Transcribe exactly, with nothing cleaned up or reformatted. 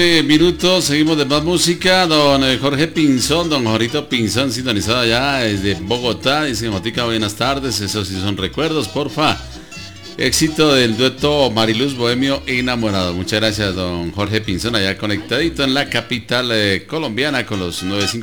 Minutos, seguimos de más música. Don Jorge Pinzón, don Jorito Pinzón, sintonizado allá desde Bogotá. Dice: Motica, buenas tardes. Esos sí son recuerdos, porfa. Éxito del dueto Mariluz Bohemio Enamorado. Muchas gracias, don Jorge Pinzón, allá conectadito en la capital eh, colombiana con los noventa y cinco.